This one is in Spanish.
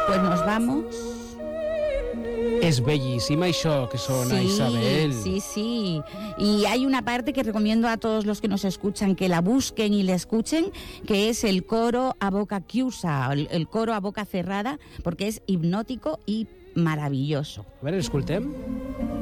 Pues nos vamos. Es bellísima això que sona, Sí, Isabel. sí. Y hay una parte que recomiendo a todos los que nos escuchan que la busquen y la escuchen, que es el coro a boca chiusa, el coro a boca cerrada, porque es hipnótico y maravilloso. A veure, escoltem.